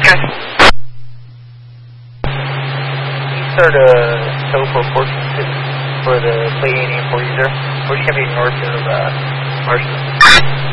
Good. You start a tow for 14 for the plate 80 and 40. We're just going to be north of Marston.